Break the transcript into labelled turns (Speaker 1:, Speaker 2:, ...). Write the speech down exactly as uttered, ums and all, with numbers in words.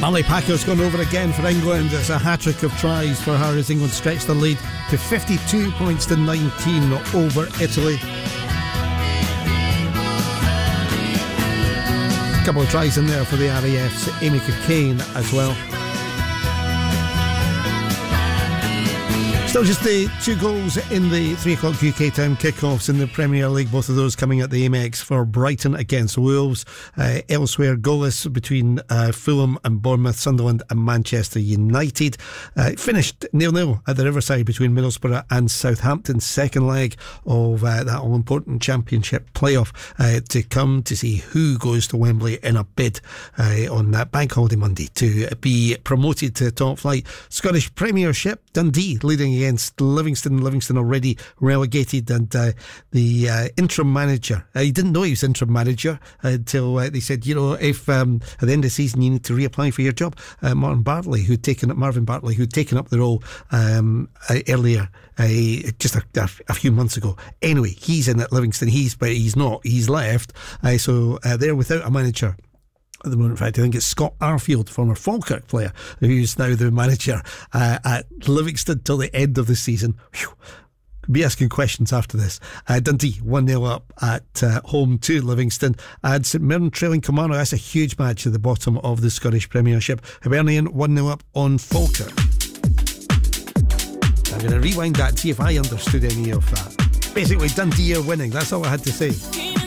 Speaker 1: Marley Packer's gone over again for England. It's a hat-trick of tries for her as England stretched the lead to fifty-two points to nineteen over Italy. A couple of tries in there for the R A F's Amy Cockayne as well. Still just the two goals in the three o'clock U K time kickoffs in the Premier League, both of those coming at the Amex for Brighton against Wolves. Uh, elsewhere, goalless between uh, Fulham and Bournemouth, Sunderland and Manchester United. Uh, finished nil nil at the Riverside between Middlesbrough and Southampton. Second leg of uh, that all-important Championship playoff uh, to come, to see who goes to Wembley in a bid uh, on that Bank Holiday Monday to be promoted to top flight. Scottish Premiership, Dundee leading against Livingston. Livingston already relegated, and uh, the uh, interim manager, uh, he didn't know he was interim manager until uh, they said, you know, if um, at the end of the season you need to reapply for your job. uh, Martin Bartley, who'd taken up Marvin Bartley, who'd taken up the role um, uh, earlier, uh, just a, a, a few months ago. Anyway, he's in at Livingston. He's but he's not. He's left. Uh, so uh, they're without a manager at the moment. In fact, I think it's Scott Arfield, former Falkirk player, who's now the manager uh, at Livingston till the end of the season. Whew. Be asking questions after this. uh, Dundee one nil up at uh, home to Livingston, and St Mirren trailing Kilmarnock. That's a huge match at the bottom of the Scottish Premiership. Hibernian one nil up on Falkirk. I'm going to rewind that and see if I understood any of that. Basically, Dundee are winning, that's all I had to say.